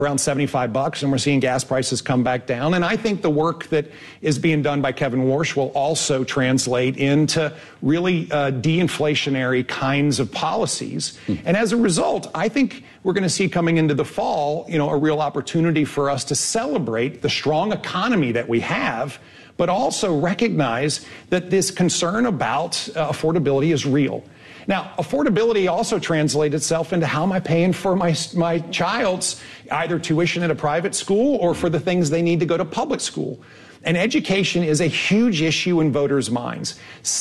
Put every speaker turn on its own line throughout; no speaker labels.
around 75 bucks, and we're seeing gas prices come back down. And I think the work that is being done by Kevin Warsh will also translate into really de-inflationary kinds of policies. And as a result, I think we're going to see coming into the fall, a real opportunity for us to celebrate the strong economy that we have, but also recognize that this concern about affordability is real. Now, affordability also translates itself into how am I paying for my child's either tuition at a private school or for the things they need to go to public school. And education is a huge issue in voters' minds.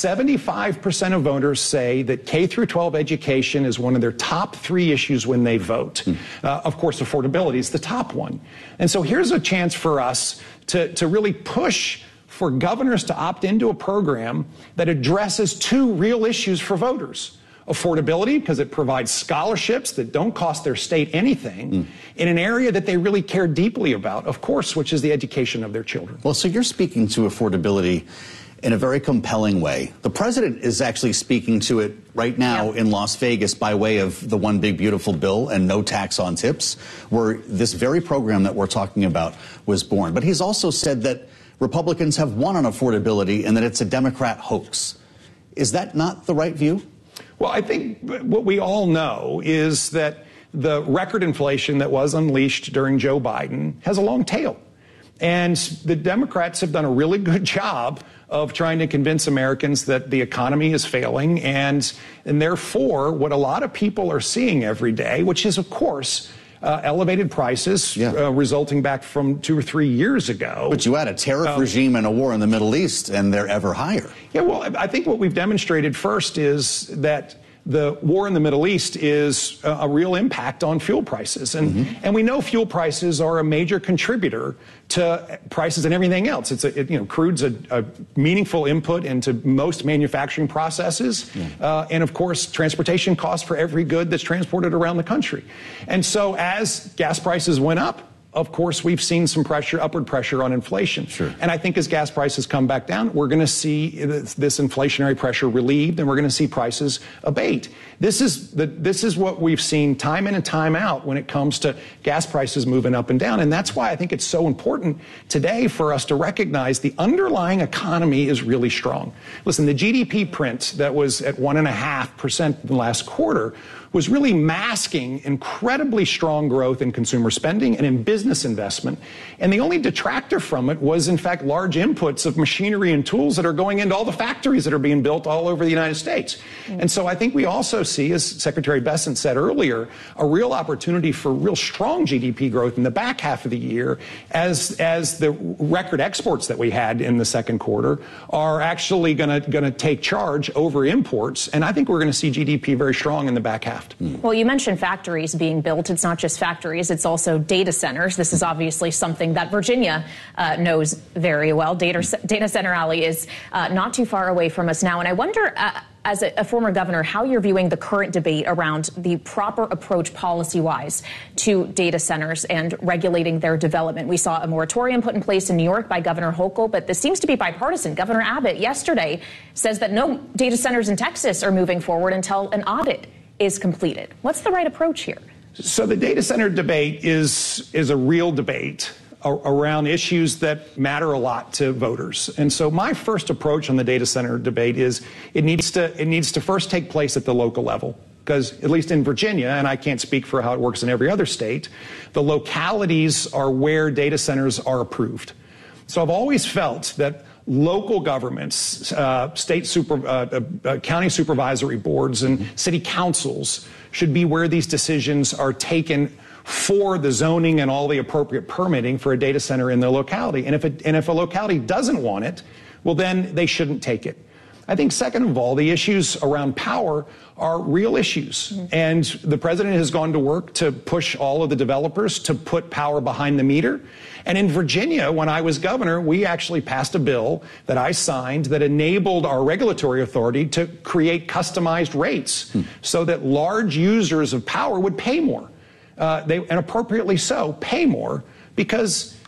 75% of voters say that K through 12 education is one of their top 3 issues when they vote. Of course, affordability is the top one. And so here's a chance for us to really push for governors to opt into a program that addresses 2 real issues for voters. Affordability, because it provides scholarships that don't cost their state anything in an area that they really care deeply about, of course, which is the education of their children.
Well, so you're speaking to affordability in a very compelling way. The president is actually speaking to it right now in Las Vegas by way of the One Big Beautiful Bill and no tax on tips, where this very program that we're talking about was born. But he's also said that Republicans have won on affordability and that it's a Democrat hoax. Is that not the right view?
Well, I think what we all know is that the record inflation that was unleashed during Joe Biden has a long tail. And the Democrats have done a really good job of trying to convince Americans that the economy is failing. And therefore, what a lot of people are seeing every day, which is, of course, elevated prices resulting back from 2 or 3 years ago.
But you had a tariff regime and a war in the Middle East, and they're ever higher.
Yeah, well, I think what we've demonstrated first is that the war in the Middle East is a real impact on fuel prices. And we know fuel prices are a major contributor to prices and everything else. Crude's a meaningful input into most manufacturing processes. And of course, transportation costs for every good that's transported around the country. And so as gas prices went up, of course, we've seen some upward pressure on inflation. And I think as gas prices come back down, we're going to see this inflationary pressure relieved, and we're going to see prices abate. This is what we've seen time in and time out when it comes to gas prices moving up and down. And that's why I think it's so important today for us to recognize the underlying economy is really strong. Listen, the GDP print that was at 1.5% in the last quarter was really masking incredibly strong growth in consumer spending and in business investment. And the only detractor from it was, in fact, large inputs of machinery and tools that are going into all the factories that are being built all over the United States. And so I think we also see, as Secretary Bessent said earlier, a real opportunity for real strong GDP growth in the back half of the year as the record exports that we had in the second quarter are actually going to take charge over imports. And I think we're going to see GDP very strong in the back half.
Well, you mentioned factories being built. It's not just factories, it's also data centers. This is obviously something that Virginia knows very well. Data Center Alley is not too far away from us now. And I wonder, as a former governor, how you're viewing the current debate around the proper approach policy-wise to data centers and regulating their development. We saw a moratorium put in place in New York by Governor Hochul, but this seems to be bipartisan. Governor Abbott yesterday says that no data centers in Texas are moving forward until an audit is completed. What's the right approach here?
So the data center debate is a real debate around issues that matter a lot to voters. And so my first approach on the data center debate is it needs to first take place at the local level. Because at least in Virginia, and I can't speak for how it works in every other state, the localities are where data centers are approved. So I've always felt that local governments, county supervisory boards and city councils should be where these decisions are taken for the zoning and all the appropriate permitting for a data center in the locality. And if a locality doesn't want it, well, then they shouldn't take it. I think, second of all, the issues around power are real issues. And the president has gone to work to push all of the developers to put power behind the meter. And in Virginia, when I was governor, we actually passed a bill that I signed that enabled our regulatory authority to create customized rates so that large users of power would pay more. And appropriately so, pay more, because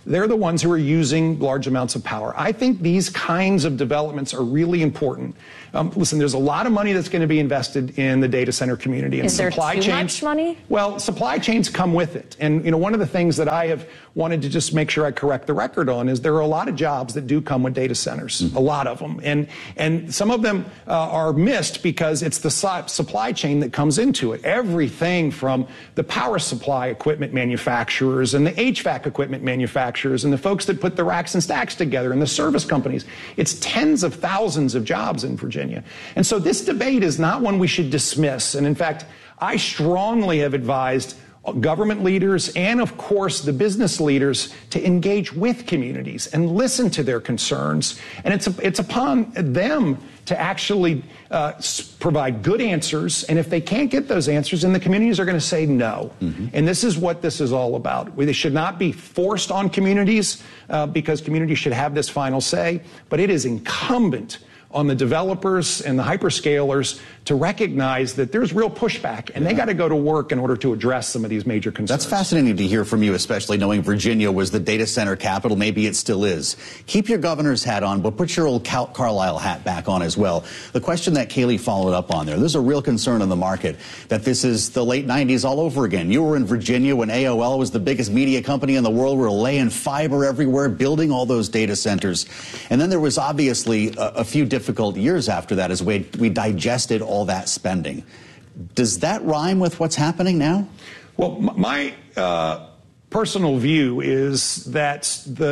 they're the ones who are using large amounts of power. I think these kinds of developments are really important. Listen, there's a lot of money that's going to be invested in the data center community. And
is there too much money?
Well, supply chains come with it. And, one of the things that I have wanted to just make sure I correct the record on is there are a lot of jobs that do come with data centers, a lot of them. And some of them are missed because it's the supply chain that comes into it. Everything from the power supply equipment manufacturers and the HVAC equipment manufacturers and the folks that put the racks and stacks together and the service companies. It's tens of thousands of jobs in Virginia. And so this debate is not one we should dismiss. And in fact, I strongly have advised government leaders and, of course, the business leaders to engage with communities and listen to their concerns. And it's upon them to actually provide good answers. And if they can't get those answers, then the communities are going to say no. And this is what this is all about. They should not be forced on communities because communities should have this final say. But it is incumbent on the developers and the hyperscalers to recognize that there's real pushback, and they got to go to work in order to address some of these major concerns.
That's fascinating to hear from you, especially knowing Virginia was the data center capital. Maybe it still is. Keep your governor's hat on, but put your old Carlisle hat back on as well. The question that Kayleigh followed up on there's a real concern in the market that this is the late 90s all over again. You were in Virginia when AOL was the biggest media company in the world. We were laying fiber everywhere, building all those data centers. And then there was obviously a few difficult years after that as we digested all that spending. Does that rhyme with what's happening now?
Well, my personal view is that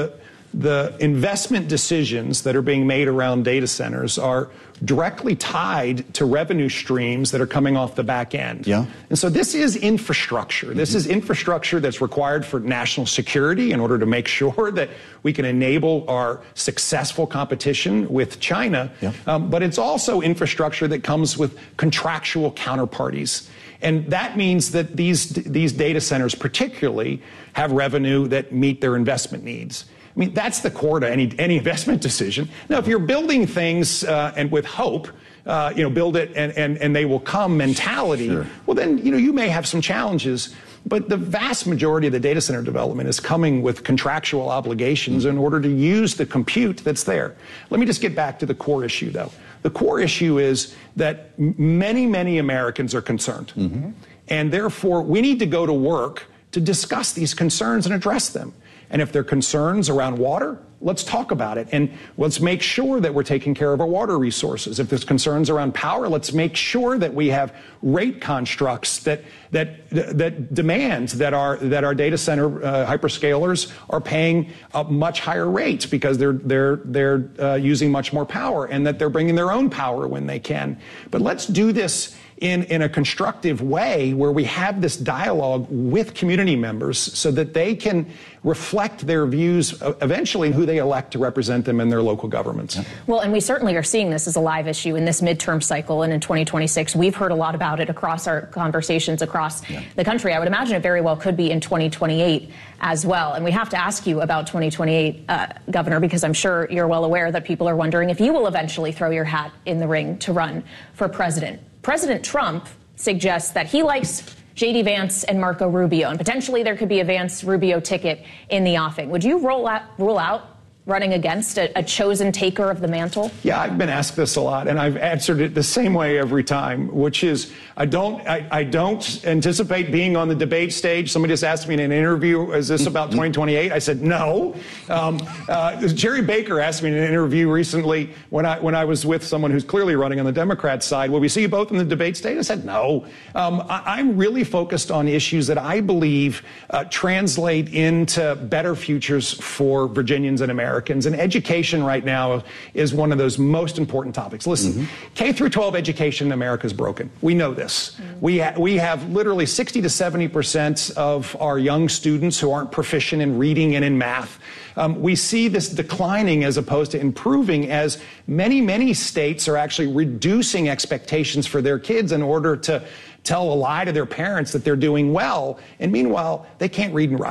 the investment decisions that are being made around data centers are directly tied to revenue streams that are coming off the back end.
Yeah.
And so this is infrastructure. This is infrastructure that's required for national security in order to make sure that we can enable our successful competition with China.
Yeah.
But it's also infrastructure that comes with contractual counterparties. And that means that these data centers particularly have revenue that meet their investment needs. I mean, that's the core to any investment decision. Now, if you're building things and with hope, build it and they will come mentality,
sure.
Well, then, you may have some challenges. But the vast majority of the data center development is coming with contractual obligations in order to use the compute that's there. Let me just get back to the core issue, though. The core issue is that many, many Americans are concerned. And therefore, we need to go to work to discuss these concerns and address them. And if there are concerns around water, let's talk about it. And let's make sure that we're taking care of our water resources. If there's concerns around power, let's make sure that we have rate constructs that demands that our data center hyperscalers are paying much higher rates because they're using much more power, and that they're bringing their own power when they can. But let's do this in a constructive way where we have this dialogue with community members so that they can reflect their views eventually in who they elect to represent them in their local governments.
Well, and we certainly are seeing this as a live issue in this midterm cycle and in 2026. We've heard a lot about it across our conversations across the country. I would imagine it very well could be in 2028 as well. And we have to ask you about 2028, Governor, because I'm sure you're well aware that people are wondering if you will eventually throw your hat in the ring to run for president. President Trump suggests that he likes J.D. Vance and Marco Rubio, and potentially there could be a Vance-Rubio ticket in the offing. Would you rule out running against a chosen taker of the mantle?
Yeah, I've been asked this a lot, and I've answered it the same way every time, which is I don't anticipate being on the debate stage. Somebody just asked me in an interview, is this about 2028? I said no. Jerry Baker asked me in an interview recently when I was with someone who's clearly running on the Democrat side, will we see you both in the debate stage? I said no. I'm really focused on issues that I believe translate into better futures for Virginians and Americans. And education right now is one of those most important topics. Listen, K through 12 education in America is broken. We know this. We have literally 60 to 70% of our young students who aren't proficient in reading and in math. We see this declining as opposed to improving as many states are actually reducing expectations for their kids in order to tell a lie to their parents that they're doing well. And meanwhile, they can't read and write.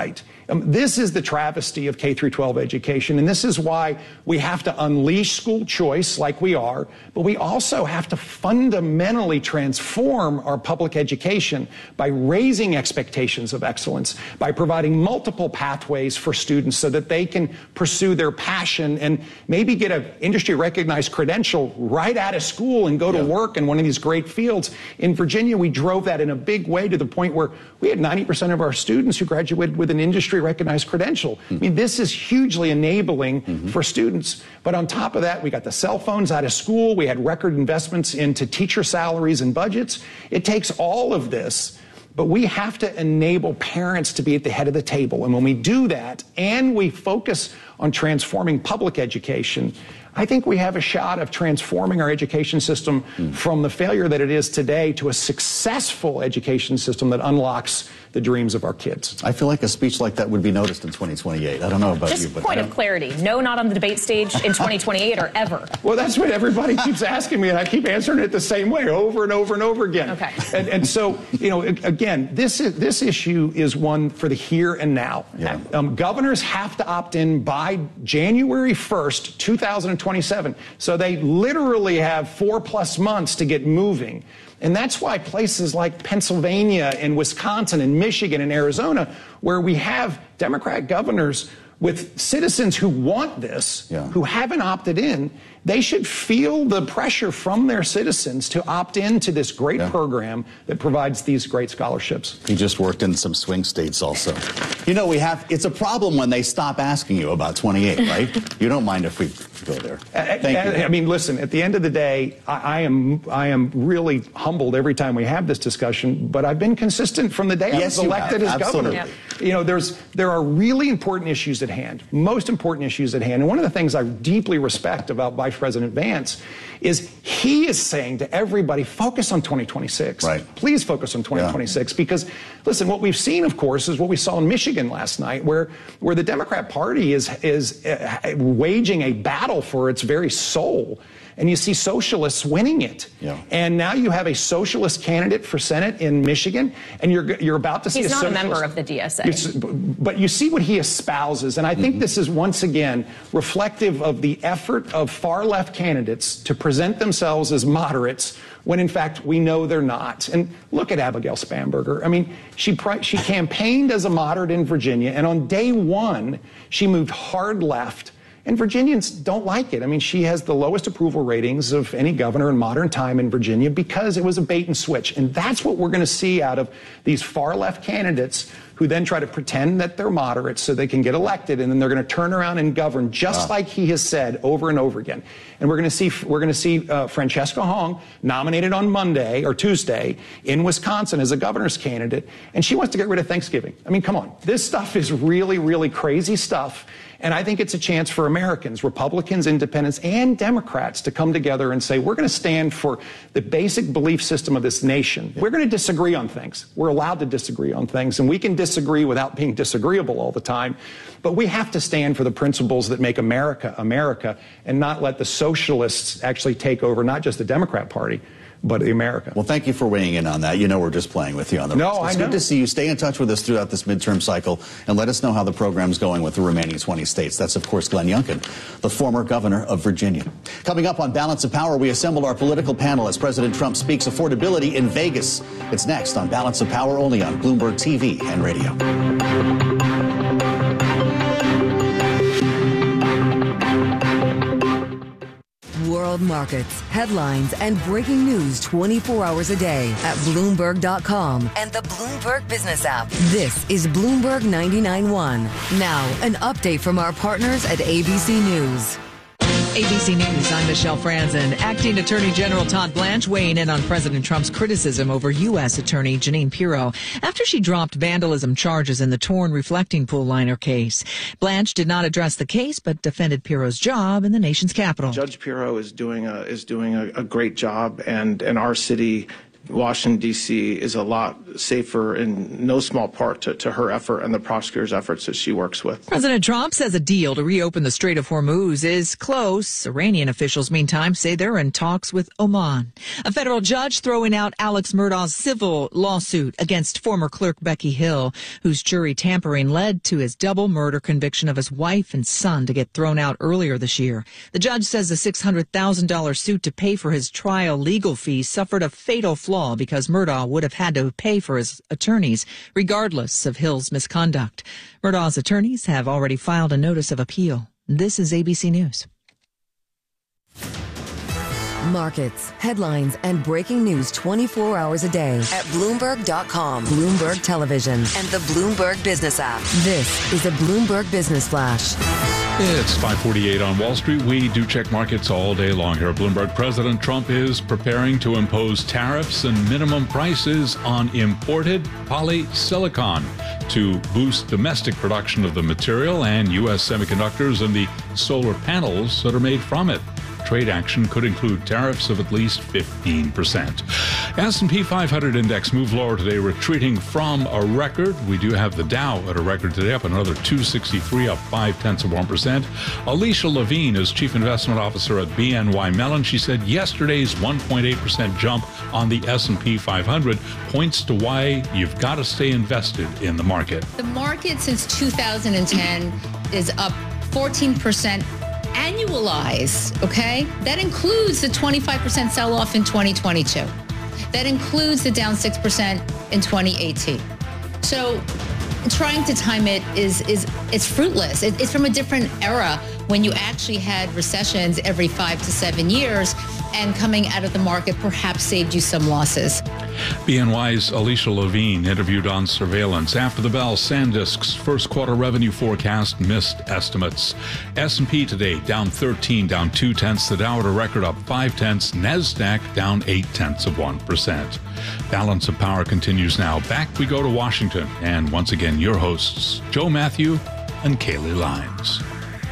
This is the travesty of K through 12 education, and this is why we have to unleash school choice like we are, but we also have to fundamentally transform our public education by raising expectations of excellence, by providing multiple pathways for students so that they can pursue their passion and maybe get an industry-recognized credential right out of school and go to work in one of these great fields. In Virginia, we drove that in a big way to the point where we had 90% of our students who graduated with an industry-recognized credential. I mean, this is hugely enabling for students. But on top of that, we got the cell phones out of school. We had record investments into teacher salaries and budgets. It takes all of this, but we have to enable parents to be at the head of the table. And when we do that and we focus on transforming public education, I think we have a shot of transforming our education system from the failure that it is today to a successful education system that unlocks the dreams of our kids.
I feel like a speech like that would be noticed in 2028. I don't know about you, but...
Just point of clarity. No, not on the debate stage in 2028 or ever.
Well, that's what everybody keeps asking me, and I keep answering it the same way over and over and over again.
Okay.
And so, you know, again, this issue is one for the here and now.
Yeah.
Governors have to opt in by January 1st, 2027. So they literally have 4+ months to get moving. And that's why places like Pennsylvania and Wisconsin and Michigan and Arizona, where we have Democrat governors with citizens who want this, who haven't opted in, they should feel the pressure from their citizens to opt into this great program that provides these great scholarships.
He just worked in some swing states also. You know, it's a problem when they stop asking you about 28, right? You don't mind if we go there. Thank you.
I mean, listen, at the end of the day, I am really humbled every time we have this discussion, but I've been consistent from the day I was elected as governor.
Absolutely.
You know, there are really important issues at hand, most important issues at hand. And one of the things I deeply respect about Vice President Vance is he is saying to everybody, focus on 2026.
Right.
Please focus on 2026. Because, listen, what we've seen, of course, is what we saw in Michigan last night, where the Democrat Party is waging a battle for its very soul. And you see socialists winning it. And now you have a socialist candidate for Senate in Michigan, and you're about to see
He's
a
not
socialist.
a member of the DSA.
But you see what he espouses, and I think this is once again reflective of the effort of far-left candidates to present themselves as moderates when in fact we know they're not. And look at Abigail Spanberger. I mean, she campaigned as a moderate in Virginia, and on day one, she moved hard left. And Virginians don't like it. I mean, she has the lowest approval ratings of any governor in modern time in Virginia because it was a bait and switch. And that's what we're going to see out of these far-left candidates who then try to pretend that they're moderates so they can get elected, and then they're going to turn around and govern just like he has said over and over again. And we're going to see Francesca Hong nominated on Monday or Tuesday in Wisconsin as a governor's candidate, and she wants to get rid of Thanksgiving. I mean, come on. This stuff is really, really crazy stuff. And I think it's a chance for Americans, Republicans, Independents, and Democrats to come together and say, we're going to stand for the basic belief system of this nation. We're going to disagree on things. We're allowed to disagree on things, and we can disagree without being disagreeable all the time. But we have to stand for the principles that make America, America, and not let the socialists actually take over not just the Democrat Party, but America.
Well, thank you for weighing in on that. You know we're just playing with you on the
No,
rest. It's good to see you. Stay in touch with us throughout this midterm cycle and let us know how the program's going with the remaining 20 states. That's, of course, Glenn Youngkin, the former governor of Virginia. Coming up on Balance of Power, we assembled our political panel as President Trump speaks affordability in Vegas. It's next on Balance of Power, only on Bloomberg TV and radio.
World markets, headlines, and breaking news 24 hours a day at Bloomberg.com and the Bloomberg Business app. This is Bloomberg 99.1. Now, an update from our partners at ABC News.
ABC News, I'm Michelle Franzen. Acting Attorney General Todd Blanche weighing in on President Trump's criticism over U.S. Attorney Jeanine Pirro after she dropped vandalism charges in the torn reflecting pool liner case. Blanche did not address the case, but defended Pirro's job in the nation's capital.
Judge Pirro is doing a great job, and our city Washington, D.C. is a lot safer in no small part to her effort and the prosecutor's efforts that she works with.
President Trump says a deal to reopen the Strait of Hormuz is close. Iranian officials, meantime, say they're in talks with Oman. A federal judge throwing out Alex Murdaugh's civil lawsuit against former clerk Becky Hill, whose jury tampering led to his double murder conviction of his wife and son to get thrown out earlier this year. The judge says the $600,000 suit to pay for his trial legal fees suffered a fatal flaw because Murdaugh would have had to pay for his attorneys, regardless of Hill's misconduct. Murdaugh's attorneys have already filed a notice of appeal. This is ABC News.
Markets, headlines, and breaking news 24 hours a day at Bloomberg.com, Bloomberg Television, and the Bloomberg Business app. This is a Bloomberg Business Flash.
It's 5:48 on Wall Street. We do check markets all day long here at Bloomberg. President Trump is preparing to impose tariffs and minimum prices on imported polysilicon to boost domestic production of the material and U.S. semiconductors and the solar panels that are made from it. Trade action could include tariffs of at least 15%. S&P 500 index moved lower today, retreating from a record. We do have the Dow at a record today, up another 263, up 0.5%. Alicia Levine is Chief Investment Officer at BNY Mellon. She said yesterday's 1.8% jump on the S&P 500 points to why you've got to stay invested in the market.
The market since 2010 is up 14%. Annualized, okay? That includes the 25% sell-off in 2022. That includes the down 6% in 2018. So trying to time it it's fruitless. It's from a different era when you actually had recessions every 5 to 7 years, and coming out of the market perhaps saved you some losses.
BNY's Alicia Levine interviewed on Surveillance. After the bell, SanDisk's first quarter revenue forecast missed estimates. S&P today down 13, down 0.2. The Dow at a record up 0.5. NASDAQ down 0.8%. Balance of Power continues now. Back we go to Washington. And once again, your hosts, Joe Matthew and Kaylee Lyons.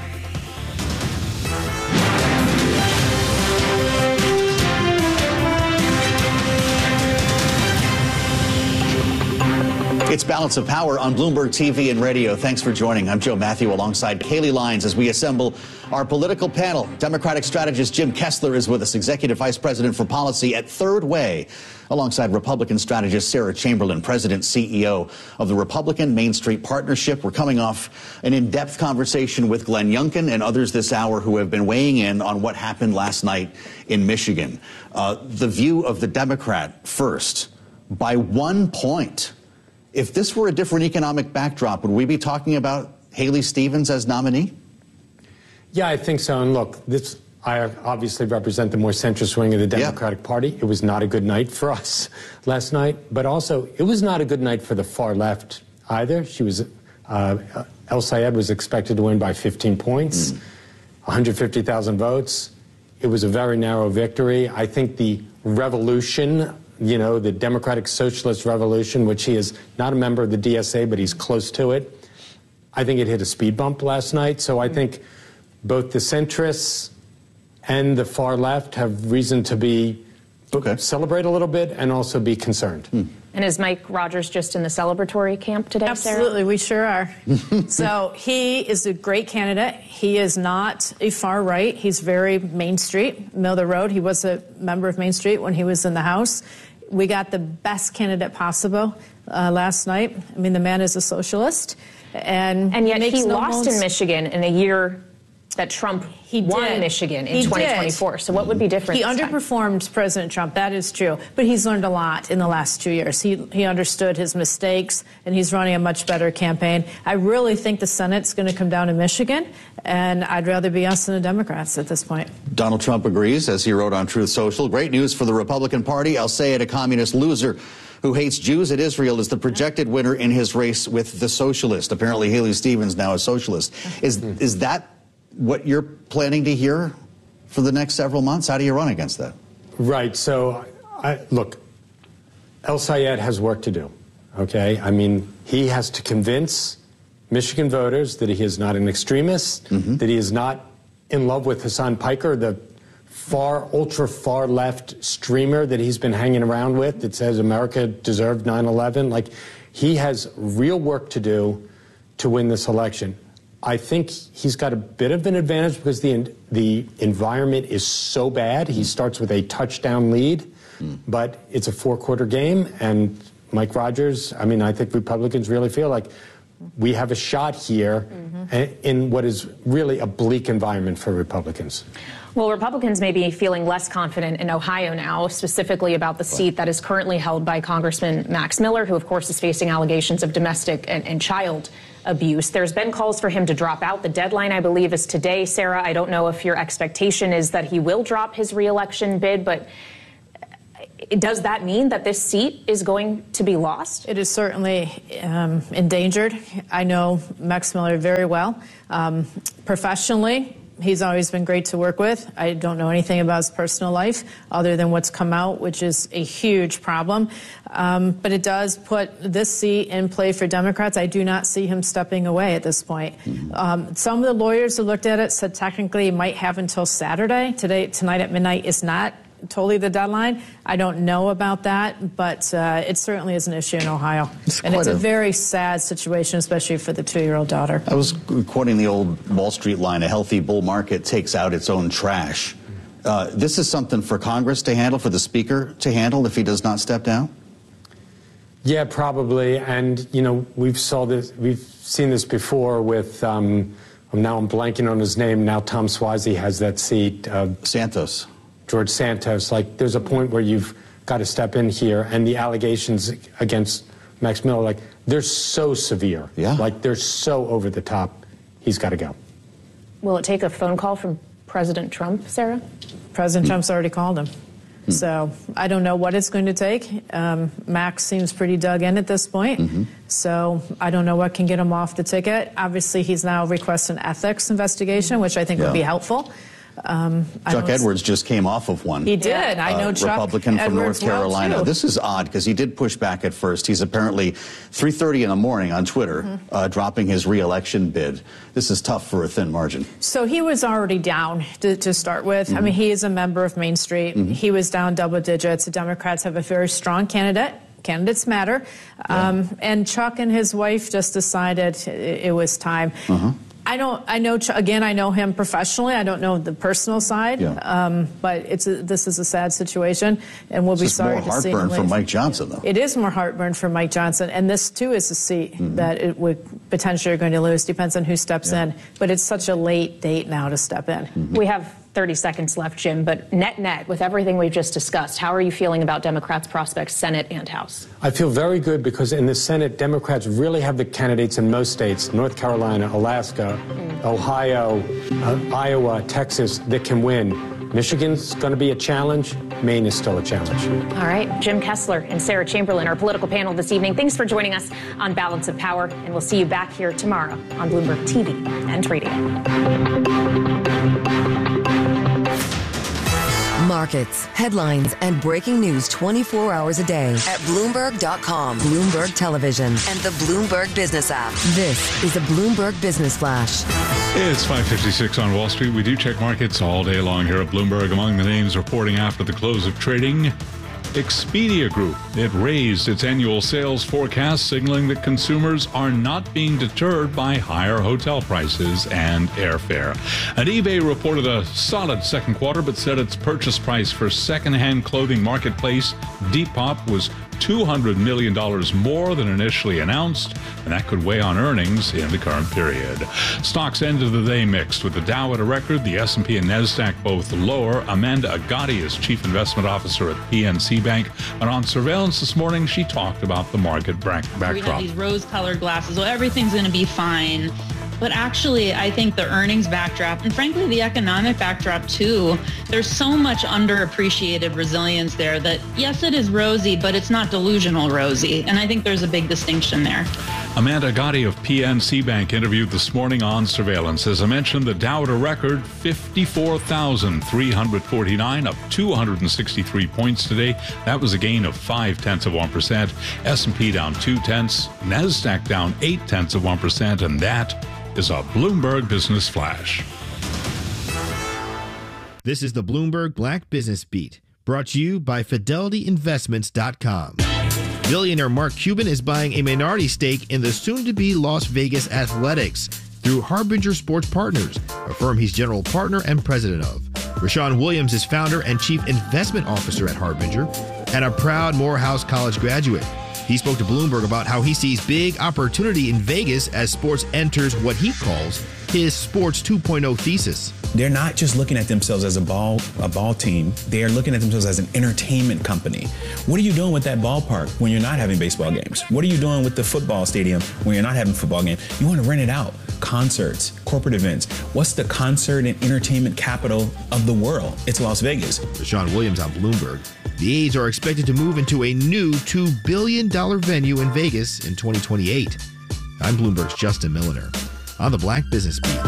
It's Balance of Power on Bloomberg TV and radio. Thanks for joining. I'm Joe Matthew alongside Kaylee Lyons as we assemble our political panel. Democratic strategist Jim Kessler is with us, Executive Vice President for Policy at Third Way, alongside Republican strategist Sarah Chamberlain, President CEO of the Republican Main Street Partnership. We're coming off an in-depth conversation with Glenn Youngkin and others this hour who have been weighing in on what happened last night in Michigan. The view of the Democrat first, by 1 point. If this were a different economic backdrop, would we be talking about Haley Stevens as nominee?
Yeah, I think so. And look, I obviously represent the more centrist wing of the Democratic Party. It was not a good night for us last night, but also it was not a good night for the far left either. El Sayed was expected to win by 15 points, 150,000 votes. It was a very narrow victory. I think the revolution, the Democratic Socialist Revolution, which he is not a member of the DSA, but he's close to it, I think it hit a speed bump last night. So I think both the centrists and the far left have reason to celebrate a little bit and also be concerned.
And is Mike Rogers just in the celebratory camp today,
Absolutely,
Sarah?
we sure are. So he is a great candidate. He is not a far right. He's very Main Street, middle of the road. He was a member of Main Street when he was in the House. We got the best candidate possible last night. I mean, the man is a socialist. And
yet he lost in Michigan in a year that Trump won Michigan in 2024. So what would be different?
He underperformed President Trump. That is true. But he's learned a lot in the last 2 years. He understood his mistakes, and he's running a much better campaign. I really think the Senate's going to come down to Michigan, and I'd rather be us than the Democrats at this point.
Donald Trump agrees, as he wrote on Truth Social. Great news for the Republican Party. I'll say it, a communist loser who hates Jews and Israel is the projected winner in his race with the socialist. Apparently, Haley Stevens now a socialist. Is that what you're planning to hear for the next several months? How do you run against that?
Right. So, look, El Sayed has work to do, okay? I mean, he has to convince Michigan voters that he is not an extremist, that he is not in love with Hassan Piker, the ultra far left streamer that he's been hanging around with that says America deserved 9/11. Like, he has real work to do to win this election. I think he's got a bit of an advantage because the environment is so bad. He starts with a touchdown lead, but it's a 4-quarter game, and Mike Rogers, I mean, I think Republicans really feel like we have a shot here in what is really a bleak environment for Republicans.
Well, Republicans may be feeling less confident in Ohio now, specifically about the seat that is currently held by Congressman Max Miller, who, of course, is facing allegations of domestic and child abuse. There's been calls for him to drop out. The deadline, I believe, is today. Sarah, I don't know if your expectation is that he will drop his reelection bid, but does that mean that this seat is going to be lost?
It is certainly endangered. I know Max Miller very well. Professionally, he's always been great to work with. I don't know anything about his personal life other than what's come out, which is a huge problem. But it does put this seat in play for Democrats. I do not see him stepping away at this point. Some of the lawyers who looked at it said technically he might have until Saturday. Tonight at midnight is not totally the deadline. I don't know about that, but it certainly is an issue in Ohio. It's a very sad situation, especially for the 2-year-old daughter.
I was quoting the old Wall Street line, a healthy bull market takes out its own trash. This is something for Congress to handle, for the Speaker to handle if he does not step down?
Yeah, probably. And, you know, we've seen this before with, now I'm blanking on his name, now Tom Suozzi has that seat.
Santos.
George Santos. Like, there's a point where you've got to step in here, and the allegations against Max Miller, like, they're so severe.
Yeah.
Like, they're so over the top. He's got to go.
Will it take a phone call from President Trump, Sarah?
President Trump's already called him. So I don't know what it's going to take. Max seems pretty dug in at this point. So I don't know what can get him off the ticket. Obviously, he's now requested an ethics investigation, which I think would be helpful.
Chuck Edwards just came off of one.
He did. I know Chuck
Republican from
Edwards
North Carolina.
well,
this is odd because he did push back at first. He's apparently 3:30 in the morning on Twitter dropping his re-election bid. This is tough for a thin margin.
So he was already down to start with. I mean, he is a member of Main Street. He was down double digits. The Democrats have a very strong candidate. Candidates matter. And Chuck and his wife just decided it was time. I know him professionally. I don't know the personal side, but this is a sad situation, and we'll be sorry to see him leave.
It's more heartburn for Mike Johnson, though.
It is more heartburn for Mike Johnson, and this, too, is a seat that it would potentially are going to lose. Depends on who steps in, but it's such a late date now to step in.
We have 30 seconds left, Jim, but net, with everything we've just discussed, how are you feeling about Democrats' prospects, Senate and House?
I feel very good because in the Senate, Democrats really have the candidates in most states, North Carolina, Alaska, Ohio, Iowa, Texas, that can win. Michigan's going to be a challenge. Maine is still a challenge.
All right. Jim Kessler and Sarah Chamberlain, our political panel this evening. Thanks for joining us on Balance of Power, and we'll see you back here tomorrow on Bloomberg TV and radio.
Markets, headlines, and breaking news 24 hours a day at Bloomberg.com, Bloomberg Television, and the Bloomberg Business app. This is a Bloomberg Business Flash.
It's 5:56 on Wall Street. We do check markets all day long here at Bloomberg. Among the names reporting after the close of trading, Expedia Group. It raised its annual sales forecast, signaling that consumers are not being deterred by higher hotel prices and airfare. And eBay reported a solid second quarter, but said its purchase price for secondhand clothing marketplace Depop was $200 million more than initially announced, and that could weigh on earnings in the current period. Stocks ended the day mixed, with the Dow at a record, the S&P and NASDAQ both lower. Amanda Agati is Chief Investment Officer at PNC Bank, and on surveillance this morning, she talked about the market backdrop.
We have these rose-colored glasses, so everything's going to be fine. But actually, I think the earnings backdrop, and frankly, the economic backdrop too, there's so much underappreciated resilience there that, yes, it is rosy, but it's not delusional rosy. And I think there's a big distinction there.
Amanda Agati of PNC Bank interviewed this morning on surveillance. As I mentioned, the Dow at a record 54,349, up 263 points today. That was a gain of 0.5%. S&P down 0.2, NASDAQ down 0.8%, and that is a Bloomberg Business Flash.
This is the Bloomberg Black Business Beat, brought to you by FidelityInvestments.com. Billionaire Mark Cuban is buying a minority stake in the soon-to-be Las Vegas Athletics through Harbinger Sports Partners, a firm he's general partner and president of. Rashawn Williams is founder and chief investment officer at Harbinger and a proud Morehouse College graduate. He spoke to Bloomberg about how he sees big opportunity in Vegas as sports enters what he calls his Sports 2.0 thesis.
They're not just looking at themselves as a ball team. They are looking at themselves as an entertainment company. What are you doing with that ballpark when you're not having baseball games? What are you doing with the football stadium when you're not having football games? You want to rent it out. Concerts, corporate events. What's the concert and entertainment capital of the world? It's Las Vegas.
Rashawn Williams on Bloomberg. The A's are expected to move into a new $2 billion venue in Vegas in 2028. I'm Bloomberg's Justin Milliner on the Black Business Beat.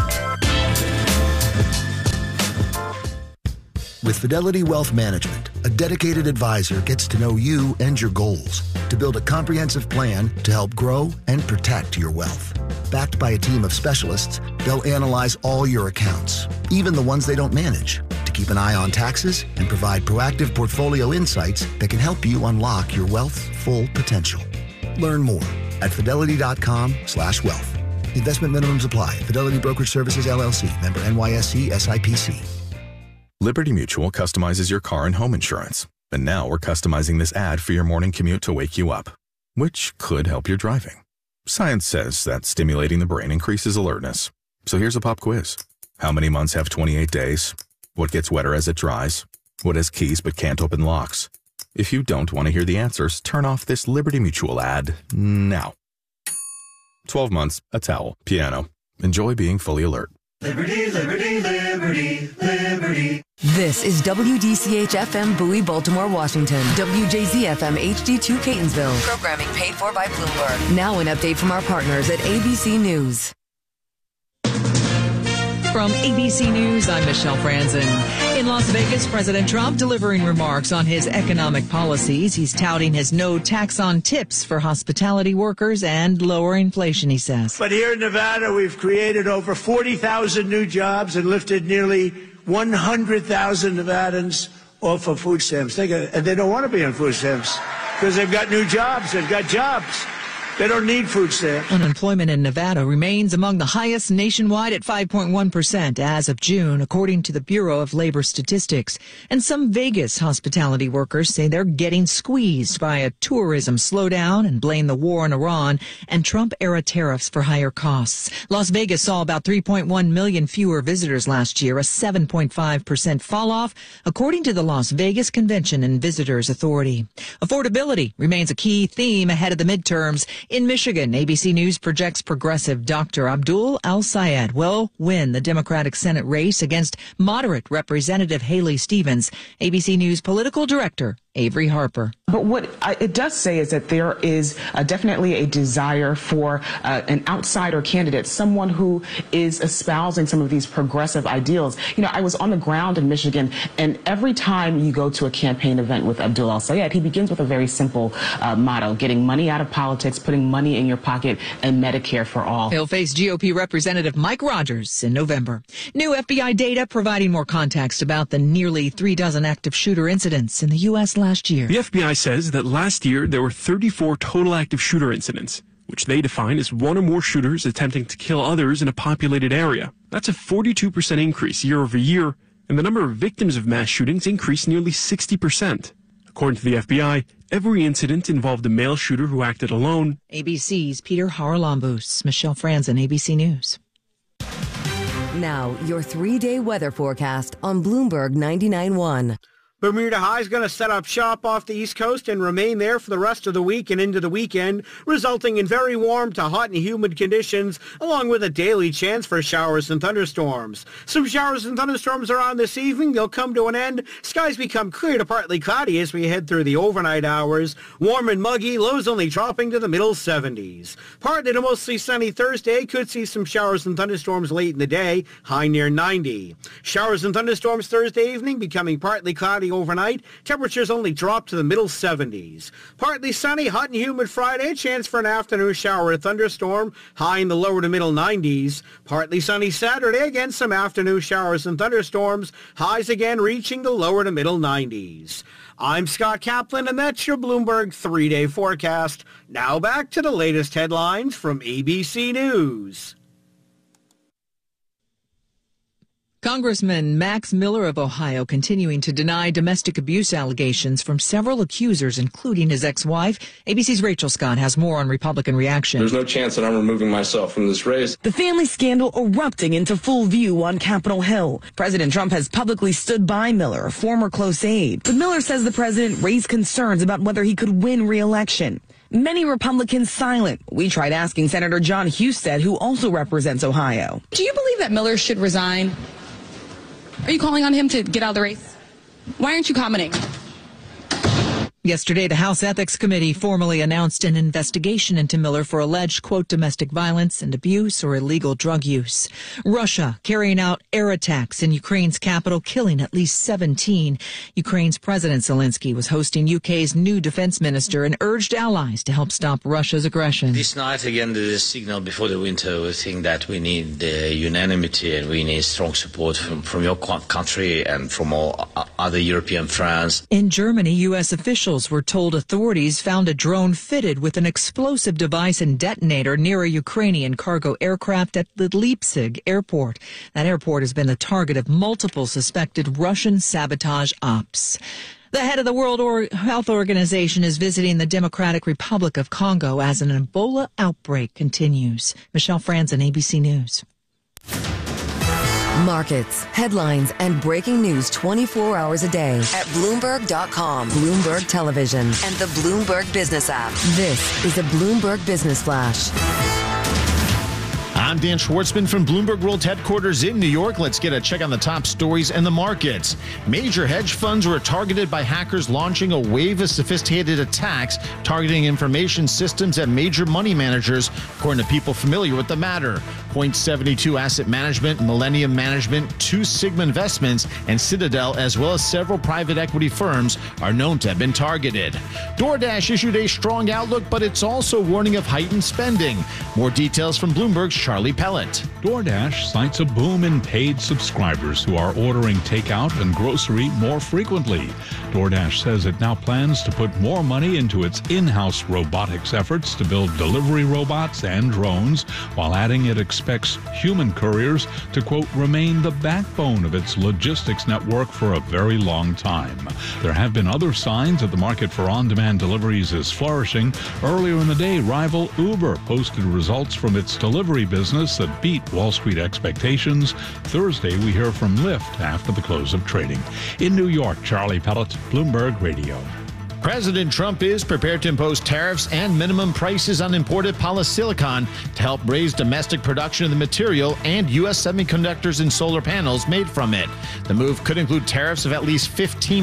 With Fidelity Wealth Management, a dedicated advisor gets to know you and your goals to build a comprehensive plan to help grow and protect your wealth. Backed by a team of specialists, they'll analyze all your accounts, even the ones they don't manage, to keep an eye on taxes and provide proactive portfolio insights that can help you unlock your wealth's full potential. Learn more at fidelity.com/wealth. Investment minimums apply. Fidelity Brokerage Services, LLC. Member NYSE SIPC.
Liberty Mutual customizes your car and home insurance. And now we're customizing this ad for your morning commute to wake you up, which could help your driving. Science says that stimulating the brain increases alertness. So here's a pop quiz. How many months have 28 days? What gets wetter as it dries? What has keys but can't open locks? If you don't want to hear the answers, turn off this Liberty Mutual ad now. 12 months, a towel, piano. Enjoy being fully alert.
Liberty, liberty, liberty, liberty.
This is WDCH-FM Bowie, Baltimore, Washington. WJZ-FM HD2 Catonsville. Programming paid for by Bloomberg. Now an update from our partners at ABC News.
From ABC News, I'm Michelle Franzen. In Las Vegas, President Trump delivering remarks on his economic policies. He's touting his no tax on tips for hospitality workers and lower inflation, he says.
But here in Nevada, we've created over 40,000 new jobs and lifted nearly 100,000 Nevadans off of food stamps. And they don't want to be on food stamps because they've got new jobs. They've got jobs. They don't need food stamps.
Unemployment in Nevada remains among the highest nationwide at 5.1% as of June, according to the Bureau of Labor Statistics. And some Vegas hospitality workers say they're getting squeezed by a tourism slowdown and blame the war in Iran and Trump-era tariffs for higher costs. Las Vegas saw about 3.1 million fewer visitors last year, a 7.5% fall off, according to the Las Vegas Convention and Visitors Authority. Affordability remains a key theme ahead of the midterms. In Michigan, ABC News projects progressive Dr. Abdul El-Sayed will win the Democratic Senate race against moderate Representative Haley Stevens. ABC News political director Avery Harper.
But what it does say is that there is definitely a desire for an outsider candidate, someone who is espousing some of these progressive ideals. You know, I was on the ground in Michigan, and every time you go to a campaign event with Abdul El-Sayed, he begins with a very simple motto: getting money out of politics, putting money in your pocket, and Medicare for all.
He'll face GOP Representative Mike Rogers in November. New FBI data providing more context about the nearly 36 active shooter incidents in the U.S. last year.
The FBI says that last year there were 34 total active shooter incidents, which they define as one or more shooters attempting to kill others in a populated area. That's a 42% increase year over year, and the number of victims of mass shootings increased nearly 60%. According to the FBI, every incident involved a male shooter who acted alone.
ABC's Peter Haralambous, Michelle Franzen, ABC News.
Now, your 3-day weather forecast on Bloomberg 99.1.
Bermuda High is going to set up shop off the East Coast and remain there for the rest of the week and into the weekend, resulting in very warm to hot and humid conditions, along with a daily chance for showers and thunderstorms. Some showers and thunderstorms are on this evening. They'll come to an end. Skies become clear to partly cloudy as we head through the overnight hours. Warm and muggy, lows only dropping to the middle 70s. Partly to mostly sunny Thursday. Could see some showers and thunderstorms late in the day, high near 90. Showers and thunderstorms Thursday evening, becoming partly cloudy cloudy overnight. Temperatures only drop to the middle 70s. Partly sunny, hot and humid Friday. Chance for an afternoon shower or thunderstorm. High in the lower to middle 90s. Partly sunny Saturday. Again, some afternoon showers and thunderstorms. Highs again reaching the lower to middle 90s. I'm Scott Kaplan, and that's your Bloomberg 3-day forecast. Now back to the latest headlines from ABC News.
Congressman Max Miller of Ohio continuing to deny domestic abuse allegations from several accusers, including his ex-wife. ABC's Rachel Scott has more on Republican reaction.
There's no chance that I'm removing myself from this race.
The family scandal erupting into full view on Capitol Hill. President Trump has publicly stood by Miller, a former close aide. But Miller says the president raised concerns about whether he could win re-election. Many Republicans silent. We tried asking Senator John Husted, who also represents Ohio.
Do you believe that Miller should resign? Are you calling on him to get out of the race? Why aren't you commenting?
Yesterday, the House Ethics Committee formally announced an investigation into Miller for alleged, quote, domestic violence and abuse or illegal drug use. Russia carrying out air attacks in Ukraine's capital, killing at least 17. Ukraine's President Zelensky was hosting UK's new defense minister and urged allies to help stop Russia's aggression.
This night, again, there is a signal before the winter. We think that we need unanimity and we need strong support from your country and from all other European friends.
In Germany, U.S. officials were told authorities found a drone fitted with an explosive device and detonator near a Ukrainian cargo aircraft at the Leipzig airport. That airport has been the target of multiple suspected Russian sabotage ops. The head of the World Health Organization is visiting the Democratic Republic of Congo as an Ebola outbreak continues. Michelle Franzen, ABC News.
Markets, headlines, and breaking news 24 hours a day at Bloomberg.com, Bloomberg Television, and the Bloomberg Business app. This is a Bloomberg Business Flash.
I'm Dan Schwartzman from Bloomberg World Headquarters in New York. Let's get a check on the top stories in the markets. Major hedge funds were targeted by hackers launching a wave of sophisticated attacks targeting information systems at major money managers, according to people familiar with the matter. Point72 Asset Management, Millennium Management, Two Sigma Investments, and Citadel, as well as several private equity firms, are known to have been targeted. DoorDash issued a strong outlook, but it's also warning of heightened spending. More details from Bloomberg's Charlie Pellet.
DoorDash cites a boom in paid subscribers who are ordering takeout and grocery more frequently. DoorDash says it now plans to put more money into its in-house robotics efforts to build delivery robots and drones, while adding it expects human couriers to, quote, remain the backbone of its logistics network for a very long time. There have been other signs that the market for on-demand deliveries is flourishing. Earlier in the day, rival Uber posted results from its delivery business that beat Wall Street expectations. Thursday, we hear from Lyft after the close of trading. In New York, Charlie Pellet, Bloomberg Radio.
President Trump is prepared to impose tariffs and minimum prices on imported polysilicon to help raise domestic production of the material and U.S. semiconductors and solar panels made from it. The move could include tariffs of at least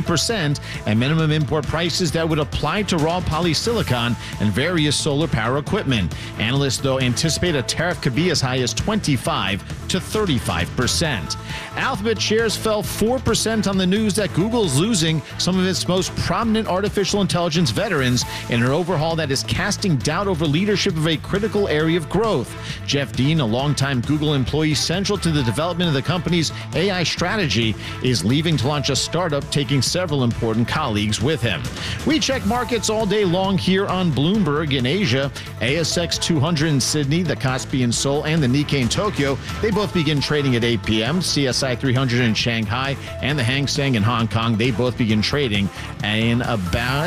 15% and minimum import prices that would apply to raw polysilicon and various solar power equipment. Analysts, though, anticipate a tariff could be as high as 25 to 35%. Alphabet shares fell 4% on the news that Google's losing some of its most prominent artificial intelligence veterans in an overhaul that is casting doubt over leadership of a critical area of growth. Jeff Dean, a longtime Google employee central to the development of the company's AI strategy, is leaving to launch a startup, taking several important colleagues with him. We check markets all day long here on Bloomberg. In Asia, ASX 200 in Sydney, the Kospi in Seoul, and the Nikkei in Tokyo, they both begin trading at 8 p.m. CSI 300 in Shanghai and the Hang Seng in Hong Kong, they both begin trading in about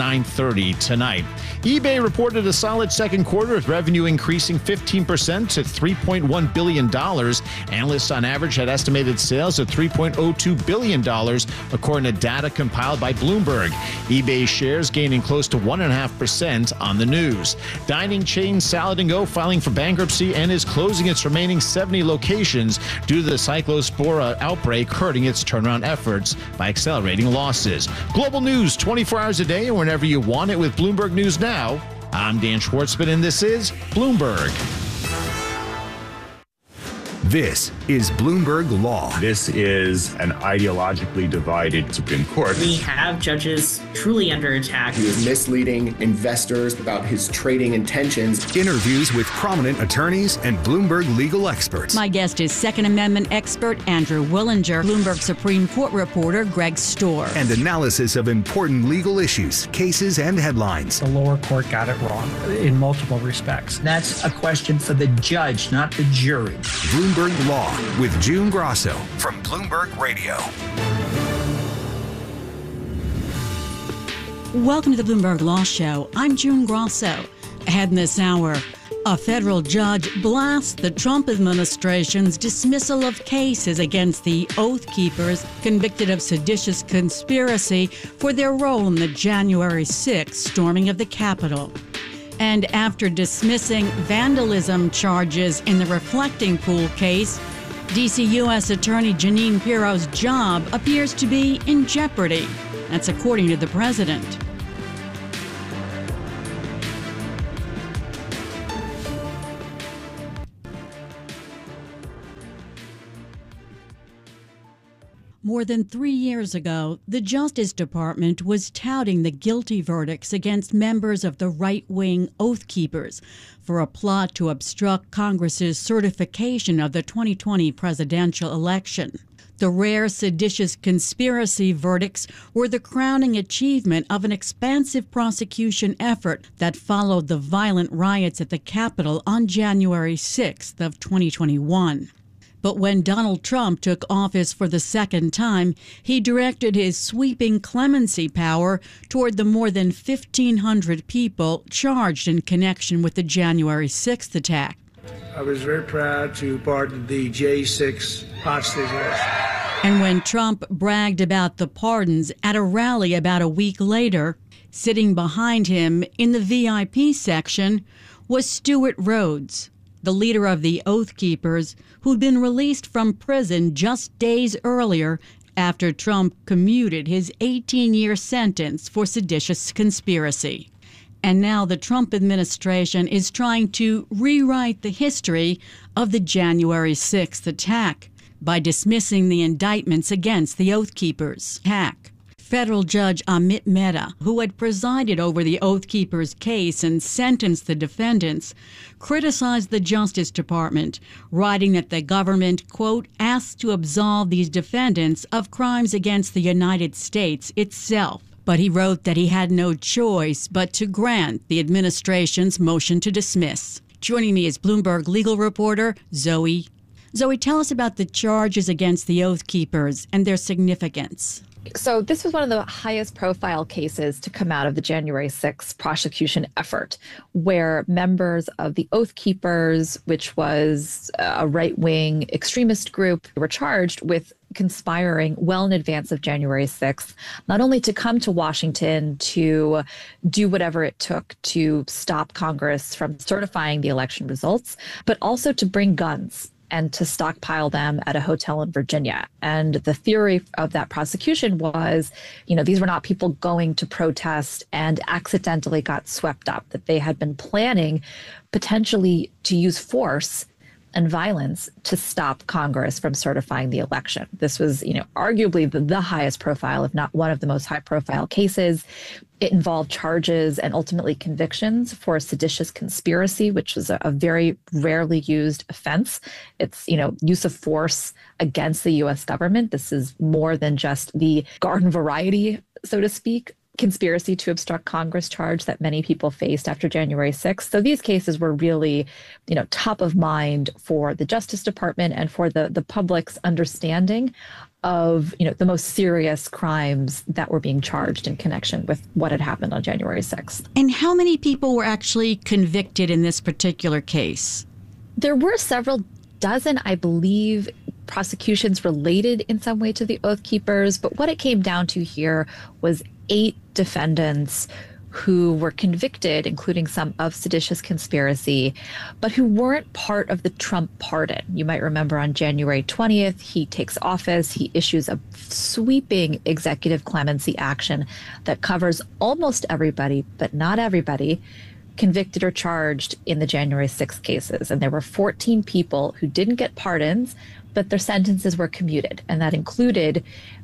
9:30 tonight. eBay reported a solid second quarter with revenue increasing 15% to $3.1 billion. Analysts on average had estimated sales of $3.02 billion, according to data compiled by Bloomberg. eBay shares gaining close to 1.5% on the news. Dining chain Salad & Go filing for bankruptcy and is closing its remaining 70 locations due to the Cyclospora outbreak, hurting its turnaround efforts by accelerating losses. Global news 24 hours a day and whenever you want it with Bloomberg News Now. I'm Dan Schwartzman, and this is Bloomberg.
This is Bloomberg Law.
This is an ideologically divided Supreme Court.
We have judges truly under attack.
He was misleading investors about his trading intentions.
Interviews with prominent attorneys and Bloomberg legal experts.
My guest is Second Amendment expert Andrew Willinger, Bloomberg Supreme Court reporter Greg Storr.
And analysis of important legal issues, cases, and headlines.
The lower court got it wrong in multiple respects.
That's a question for the judge, not the jury.
Bloomberg Law with June Grosso from Bloomberg Radio.
Welcome to the Bloomberg Law Show. I'm June Grosso. Ahead in this hour, a federal judge blasts the Trump administration's dismissal of cases against the Oath Keepers convicted of seditious conspiracy for their role in the January 6th storming of the Capitol. And after dismissing vandalism charges in the Reflecting Pool case, D.C. U.S. Attorney Jeanine Pirro's job appears to be in jeopardy. That's according to the president. More than 3 years ago, the Justice Department was touting the guilty verdicts against members of the right-wing Oath Keepers for a plot to obstruct Congress's certification of the 2020 presidential election. The rare seditious conspiracy verdicts were the crowning achievement of an expansive prosecution effort that followed the violent riots at the Capitol on January 6th of 2021. But when Donald Trump took office for the second time, he directed his sweeping clemency power toward the more than 1,500 people charged in connection with the January 6th attack.
I was very proud to pardon the J6 hostages.
And when Trump bragged about the pardons at a rally about a week later, sitting behind him in the VIP section was Stewart Rhodes, the leader of the Oath Keepers, who'd been released from prison just days earlier after Trump commuted his 18-year sentence for seditious conspiracy. And now the Trump administration is trying to rewrite the history of the January 6th attack by dismissing the indictments against the Oath Keepers. Federal Judge Amit Mehta, who had presided over the Oath Keepers case and sentenced the defendants, criticized the Justice Department, writing that the government, quote, asked to absolve these defendants of crimes against the United States itself. But he wrote that he had no choice but to grant the administration's motion to dismiss. Joining me is Bloomberg legal reporter Zoe. Zoe, tell us about the charges against the Oath Keepers and their significance.
So this was one of the highest profile cases to come out of the January 6th prosecution effort, where members of the Oath Keepers, which was a right-wing extremist group, were charged with conspiring well in advance of January 6th, not only to come to Washington to do whatever it took to stop Congress from certifying the election results, but also to bring guns and to stockpile them at a hotel in Virginia. And the theory of that prosecution was, these were not people going to protest and accidentally got swept up, that they had been planning potentially to use force and violence to stop Congress from certifying the election. This was, arguably the highest profile, if not one of the most high profile cases. It involved charges and ultimately convictions for seditious conspiracy, which was a very rarely used offense. It's, use of force against the U.S. government. This is more than just the garden variety, so to speak, conspiracy to obstruct Congress charge that many people faced after January 6th. So these cases were really, top of mind for the Justice Department and for the public's understanding of, the most serious crimes that were being charged in connection with what had happened on January 6th.
And how many people were actually convicted in this particular case?
There were several dozen, I believe, prosecutions related in some way to the Oath Keepers. But what it came down to here was 8 defendants who were convicted, including some of seditious conspiracy, but who weren't part of the Trump pardon. You might remember on January 20th, he takes office, he issues a sweeping executive clemency action that covers almost everybody, but not everybody, convicted or charged in the January 6th cases. And there were 14 people who didn't get pardons, but their sentences were commuted. And that included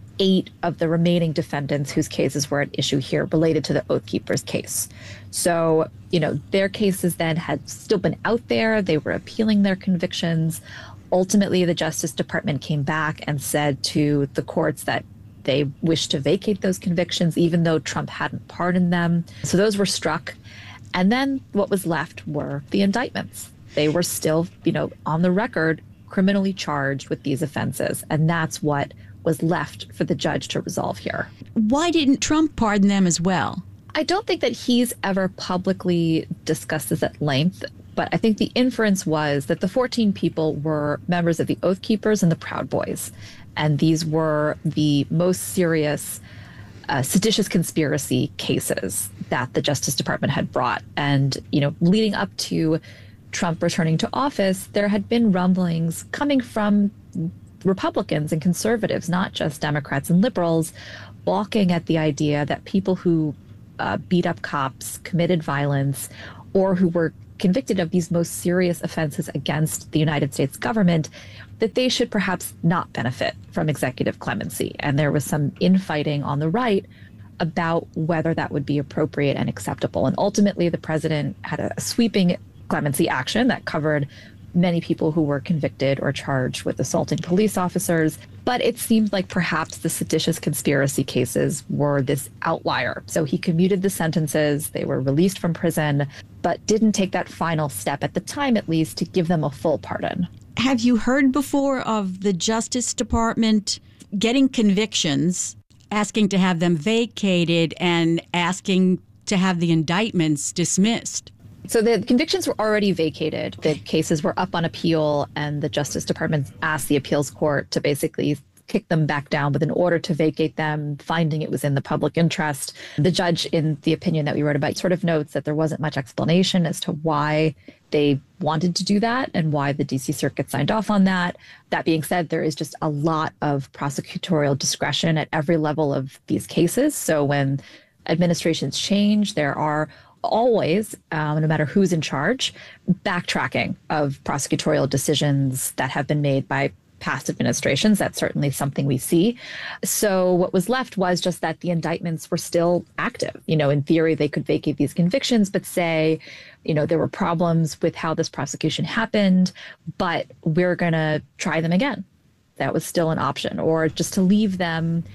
8 of the remaining defendants whose cases were at issue here related to the Oath Keepers case. So, their cases then had still been out there. They were appealing their convictions. Ultimately, the Justice Department came back and said to the courts that they wished to vacate those convictions, even though Trump hadn't pardoned them. So those were struck. And then what was left were the indictments. They were still, on the record, criminally charged with these offenses. And that's what was left for the judge to resolve here.
Why didn't Trump pardon them as well?
I don't think that he's ever publicly discussed this at length, but I think the inference was that the 14 people were members of the Oath Keepers and the Proud Boys. And these were the most serious seditious conspiracy cases that the Justice Department had brought. And, leading up to Trump returning to office, there had been rumblings coming from Republicans and conservatives, not just Democrats and liberals, balking at the idea that people who beat up cops, committed violence, or who were convicted of these most serious offenses against the United States government, that they should perhaps not benefit from executive clemency. And there was some infighting on the right about whether that would be appropriate and acceptable. And ultimately, the president had a sweeping clemency action that covered many people who were convicted or charged with assaulting police officers. But it seemed like perhaps the seditious conspiracy cases were this outlier. So he commuted the sentences, they were released from prison, but didn't take that final step, at the time at least, to give them a full pardon.
Have you heard before of the Justice Department getting convictions, asking to have them vacated, and asking to have the indictments dismissed?
So the convictions were already vacated. The cases were up on appeal, and the Justice Department asked the appeals court to basically kick them back down with an order to vacate them, finding it was in the public interest. The judge, in the opinion that we wrote about, sort of notes that there wasn't much explanation as to why they wanted to do that and why the DC Circuit signed off on that. That being said, there is just a lot of prosecutorial discretion at every level of these cases. So when administrations change, there are always, no matter who's in charge, backtracking of prosecutorial decisions that have been made by past administrations. That's certainly something we see. So what was left was just that the indictments were still active. In theory, they could vacate these convictions, but say, there were problems with how this prosecution happened, but we're going to try them again. That was still an option. Or just to leave them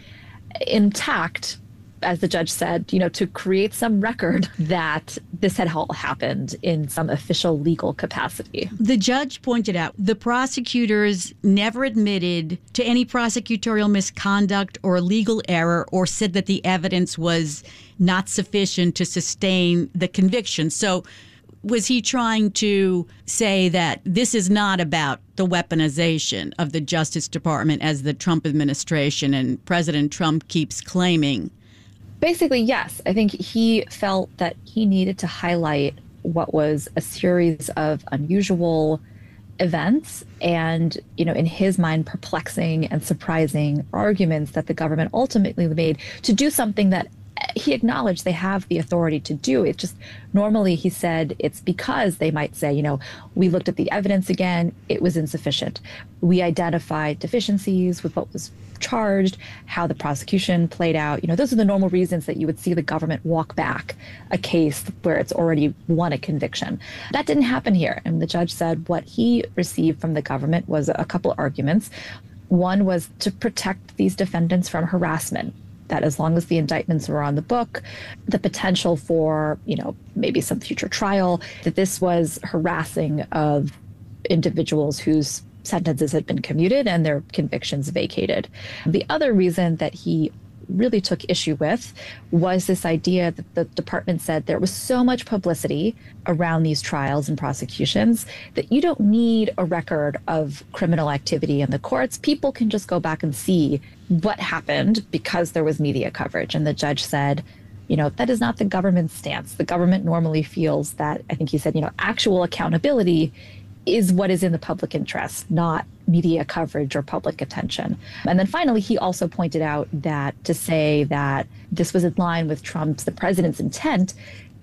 intact, as the judge said, to create some record that this had all happened in some official legal capacity.
The judge pointed out the prosecutors never admitted to any prosecutorial misconduct or legal error, or said that the evidence was not sufficient to sustain the conviction. So was he trying to say that this is not about the weaponization of the Justice Department as the Trump administration and President Trump keeps claiming?
Basically, yes. I think he felt that he needed to highlight what was a series of unusual events and, in his mind, perplexing and surprising arguments that the government ultimately made to do something that he acknowledged they have the authority to do. It just, normally he said it's because they might say, we looked at the evidence again, it was insufficient. We identified deficiencies with what was charged, how the prosecution played out. Those are the normal reasons that you would see the government walk back a case where it's already won a conviction. That didn't happen here. And the judge said what he received from the government was a couple of arguments. One was to protect these defendants from harassment, that as long as the indictments were on the book, the potential for, maybe some future trial, that this was harassing of individuals whose sentences had been commuted and their convictions vacated. The other reason that he really took issue with was this idea that the department said there was so much publicity around these trials and prosecutions that you don't need a record of criminal activity in the courts. People can just go back and see what happened because there was media coverage. And the judge said, that is not the government's stance. The government normally feels that, I think he said, actual accountability is what is in the public interest, not media coverage or public attention. And then finally, he also pointed out that to say that this was in line with the president's intent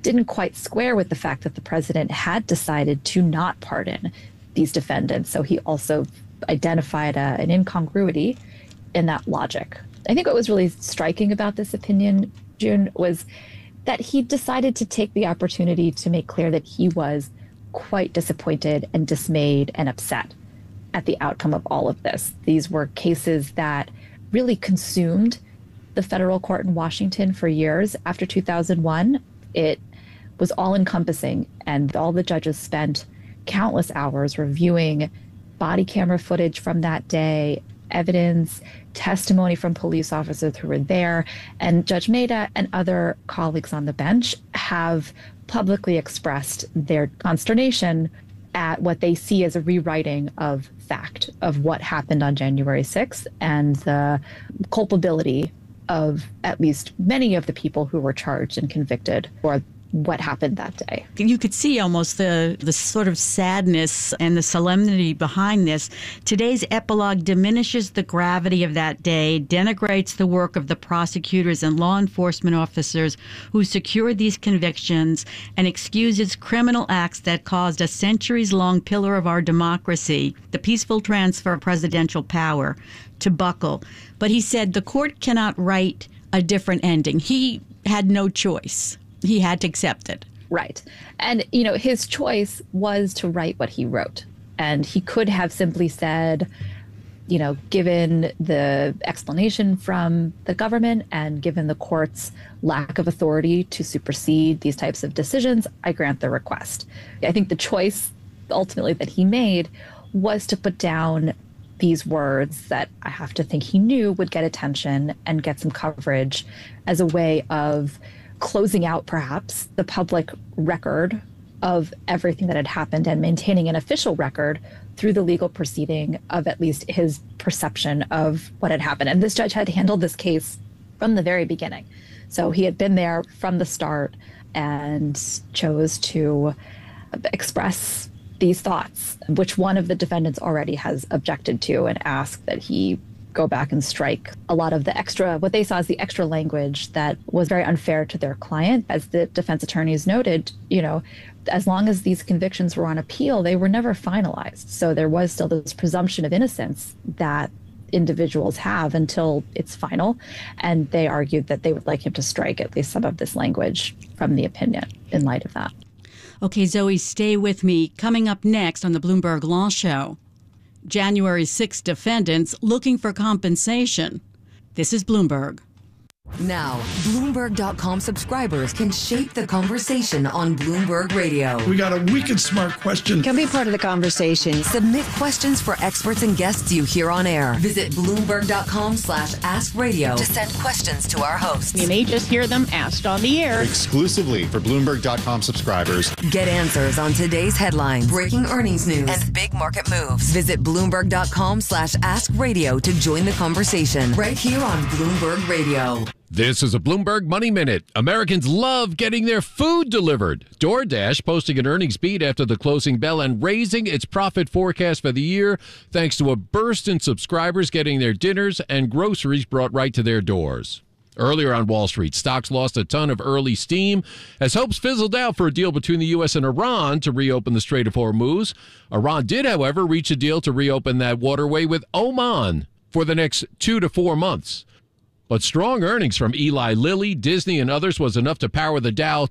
didn't quite square with the fact that the president had decided to not pardon these defendants. So he also identified an incongruity in that logic. I think what was really striking about this opinion, June, was that he decided to take the opportunity to make clear that he was quite disappointed and dismayed and upset at the outcome of all of this. These were cases that really consumed the federal court in Washington for years. After 2001, it was all-encompassing, and all the judges spent countless hours reviewing body camera footage from that day, evidence, testimony from police officers who were there. And Judge Mehta and other colleagues on the bench have publicly expressed their consternation at what they see as a rewriting of fact of what happened on January 6th and the culpability of at least many of the people who were charged and convicted for what happened that day.
You could see almost the sort of sadness and the solemnity behind this. Today's epilogue diminishes the gravity of that day, denigrates the work of the prosecutors and law enforcement officers who secured these convictions, and excuses criminal acts that caused a centuries-long pillar of our democracy, the peaceful transfer of presidential power, to buckle. But he said the court cannot write a different ending. He had no choice. He had to accept it.
Right. And, you know, his choice was to write what he wrote. And he could have simply said, you know, given the explanation from the government and given the court's lack of authority to supersede these types of decisions, I grant the request. I think the choice ultimately that he made was to put down these words that I have to think he knew would get attention and get some coverage as a way of closing out perhaps the public record of everything that had happened and maintaining an official record through the legal proceeding of at least his perception of what had happened. And this judge had handled this case from the very beginning. So he had been there from the start and chose to express these thoughts, which one of the defendants already has objected to and asked that he go back and strike a lot of the extra, what they saw as the extra language that was very unfair to their client. As the defense attorneys noted, you know, as long as these convictions were on appeal, they were never finalized. So there was still this presumption of innocence that individuals have until it's final. And they argued that they would like him to strike at least some of this language from the opinion in light of that.
Okay, Zoe, stay with me. Coming up next on the Bloomberg Law Show, January 6 defendants looking for compensation. This is Bloomberg.
Now, Bloomberg.com subscribers can shape the conversation on Bloomberg Radio.
We got a wicked smart question.
Can be part of the conversation. Submit questions for experts and guests you hear on air. Visit Bloomberg.com/AskRadio to send questions to our hosts.
You may just hear them asked on the air.
Exclusively for Bloomberg.com subscribers.
Get answers on today's headlines, breaking earnings news, and big market moves. Visit Bloomberg.com/AskRadio to join the conversation right here on Bloomberg Radio.
This is a Bloomberg Money Minute. Americans love getting their food delivered. DoorDash posting an earnings beat after the closing bell and raising its profit forecast for the year thanks to a burst in subscribers getting their dinners and groceries brought right to their doors. Earlier on Wall Street, stocks lost a ton of early steam as hopes fizzled out for a deal between the U.S. and Iran to reopen the Strait of Hormuz. Iran did, however, reach a deal to reopen that waterway with Oman for the next 2 to 4 months. But strong earnings from Eli Lilly, Disney, and others was enough to power the Dow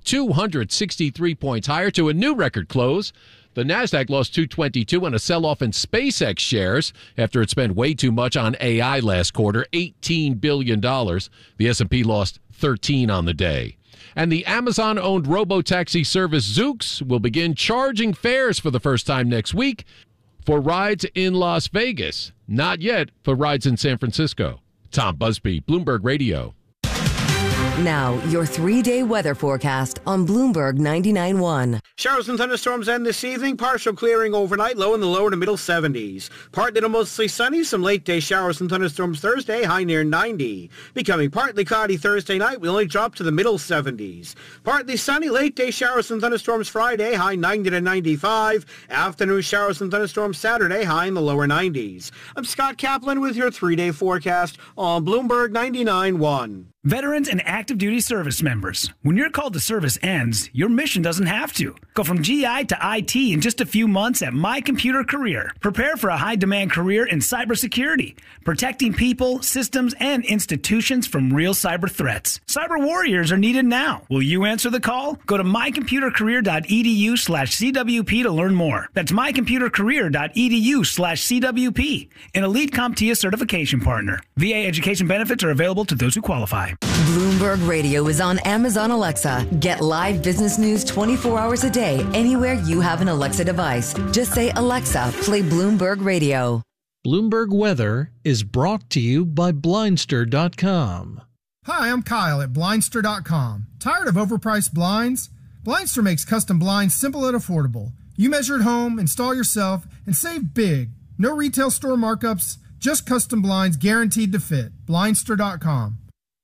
263 points higher to a new record close. The Nasdaq lost 222 on a sell-off in SpaceX shares after it spent way too much on AI last quarter, $18 billion. The S&P lost 13 on the day. And the Amazon-owned robo-taxi service Zoox will begin charging fares for the first time next week for rides in Las Vegas. Not yet for rides in San Francisco. Tom Busby, Bloomberg Radio.
Now, your 3-day weather forecast on Bloomberg 99.1.
Showers and thunderstorms end this evening. Partial clearing overnight, low in the lower to middle 70s. Partly to mostly sunny. Some late-day showers and thunderstorms Thursday, high near 90. Becoming partly cloudy Thursday night, we only drop to the middle 70s. Partly sunny, late-day showers and thunderstorms Friday, high 90 to 95. Afternoon showers and thunderstorms Saturday, high in the lower 90s. I'm Scott Kaplan with your 3-day forecast on Bloomberg 99.1.
Veterans and active duty service members, when your call to service ends, your mission doesn't have to. Go from GI to IT in just a few months at My Computer Career. Prepare for a high-demand career in cybersecurity, protecting people, systems, and institutions from real cyber threats. Cyber warriors are needed now. Will you answer the call? Go to mycomputercareer.edu/CWP to learn more. That's mycomputercareer.edu/CWP, an elite CompTIA certification partner. VA education benefits are available to those who qualify.
Bloomberg Radio is on Amazon Alexa. Get live business news 24 hours a day anywhere you have an Alexa device. Just say, Alexa, play Bloomberg Radio.
Bloomberg Weather is brought to you by Blindster.com.
Hi, I'm Kyle at Blindster.com. Tired of overpriced blinds? Blindster makes custom blinds simple and affordable. You measure at home, install yourself, and save big. No retail store markups, just custom blinds guaranteed to fit. Blindster.com.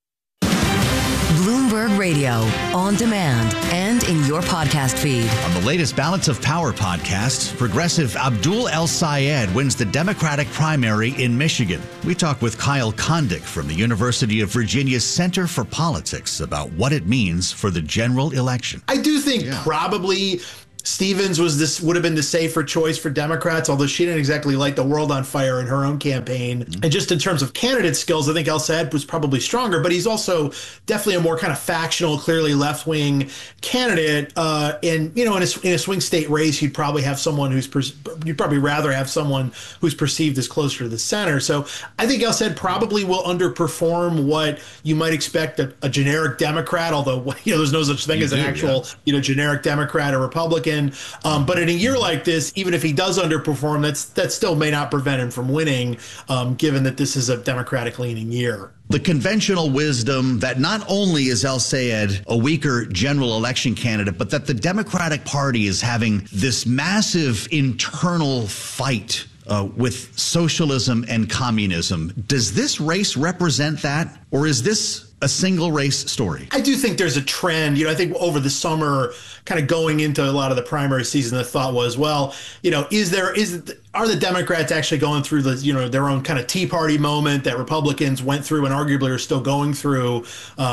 Bloomberg Radio, on demand and in your podcast feed.
On the latest Balance of Power podcast, progressive Abdul El-Sayed wins the Democratic primary in Michigan. We talk with Kyle Kondik from the University of Virginia's Center for Politics about what it means for the general election.
I do think probably Stevens would have been the safer choice for Democrats, although she didn't exactly light the world on fire in her own campaign. And just in terms of candidate skills, I think El-Sayed was probably stronger, but he's also definitely a more kind of factional, clearly left-wing candidate. And, you know, in a swing state race, you'd probably have someone you'd probably rather have someone who's perceived as closer to the center. So I think El-Sayed probably will underperform what you might expect a generic Democrat, although, you know, there's no such thing as an actual, generic Democrat or Republican. But in a year like this, even if he does underperform, that still may not prevent him from winning, given that this is a Democratic-leaning year.
The conventional wisdom that not only is El-Sayed a weaker general election candidate, but that the Democratic Party is having this massive internal fight with socialism and communism. Does this race represent that, or is this a single race story?
I do think there's a trend. You know, I think over the summer, kind of going into a lot of the primary season, the thought was, well, you know, are the Democrats actually going through their own kind of Tea Party moment that Republicans went through and arguably are still going through,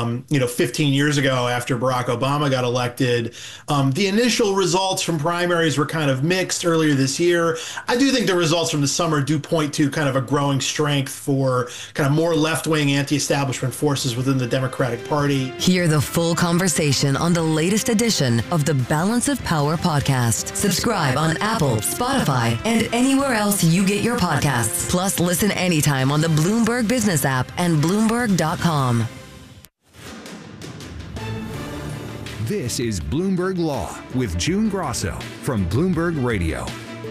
15 years ago after Barack Obama got elected? The initial results from primaries were kind of mixed earlier this year. I do think the results from the summer do point to kind of a growing strength for kind of more left-wing anti-establishment forces within the Democratic Party.
Hear the full conversation on the latest edition of the Balance of Power podcast. Subscribe on Apple, Spotify, and anywhere else you get your podcasts. Plus, listen anytime on the Bloomberg Business app and Bloomberg.com.
This is Bloomberg Law with June Grosso from Bloomberg Radio.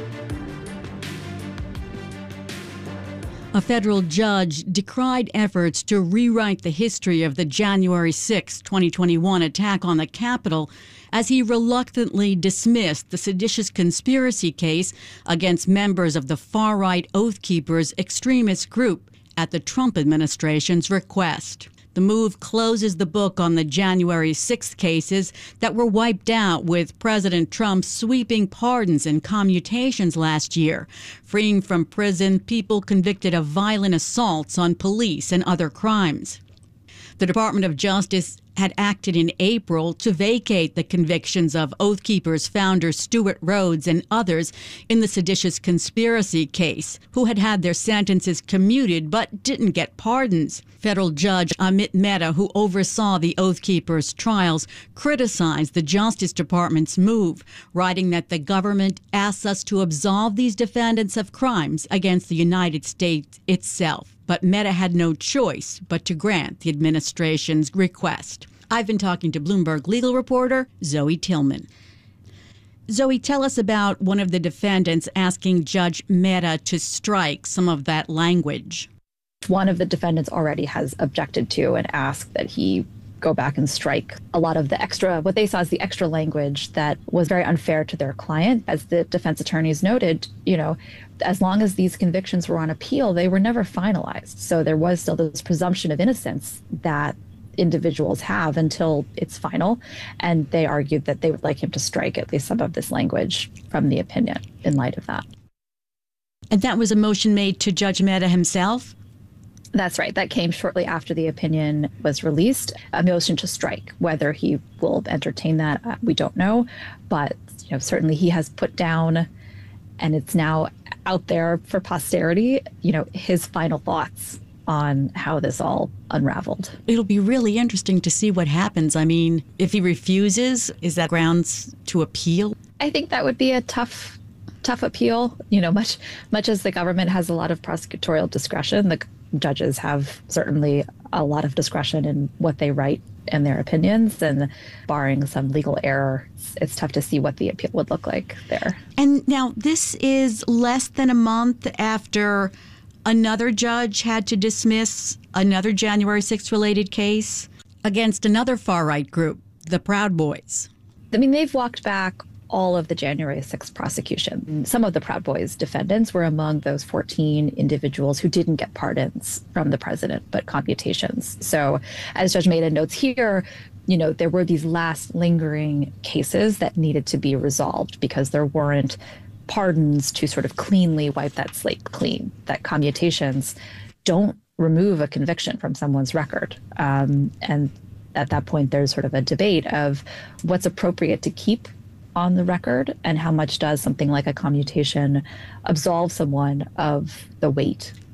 A federal judge decried efforts to rewrite the history of the January 6, 2021 attack on the Capitol as he reluctantly dismissed the seditious conspiracy case against members of the far-right Oath Keepers extremist group at the Trump administration's request. The move closes the book on the January 6th cases that were wiped out with President Trump's sweeping pardons and commutations last year, freeing from prison people convicted of violent assaults on police and other crimes. The Department of Justice had acted in April to vacate the convictions of Oath Keepers founder Stewart Rhodes and others in the seditious conspiracy case, who had had their sentences commuted but didn't get pardons. Federal Judge Amit Mehta, who oversaw the Oath Keepers trials, criticized the Justice Department's move, writing that the government asks us to absolve these defendants of crimes against the United States itself. But Mehta had no choice but to grant the administration's request. I've been talking to Bloomberg legal reporter Zoe Tillman. Zoe, tell us about one of the defendants asking Judge Mehta to strike some of that language.
One of the defendants already has objected to and asked that he go back and strike a lot of the extra, what they saw as the extra language that was very unfair to their client. As the defense attorneys noted, as long as these convictions were on appeal, they were never finalized. So there was still this presumption of innocence that individuals have until it's final. And they argued that they would like him to strike at least some of this language from the opinion in light of that.
And that was a motion made to Judge Mehta himself?
That's right. That came shortly after the opinion was released. A motion to strike. Whether he will entertain that, we don't know. But certainly he has put down, and it's now out there for posterity, his final thoughts on how this all unraveled.
It'll be really interesting to see what happens. I mean, if he refuses, is that grounds to appeal?
I think that would be a tough appeal. Much as the government has a lot of prosecutorial discretion, the judges have certainly a lot of discretion in what they write in their opinions, and barring some legal error, it's tough to see what the appeal would look like there.
And now this is less than a month after another judge had to dismiss another January 6th related case against another far-right group, the Proud Boys.
I mean, they've walked back all of the January 6th prosecution. Some of the Proud Boys defendants were among those 14 individuals who didn't get pardons from the president, but commutations. So as Judge Maida notes here, there were these last lingering cases that needed to be resolved because there weren't pardons to sort of cleanly wipe that slate clean, that commutations don't remove a conviction from someone's record. And at that point, there's sort of a debate of what's appropriate to keep on the record and how much does something like a commutation absolve someone of the weight